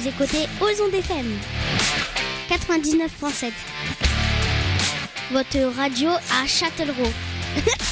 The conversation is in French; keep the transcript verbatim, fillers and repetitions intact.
Vous écoutez Ozon F M quatre-vingt-dix-neuf virgule sept. Votre radio à Châtellerault.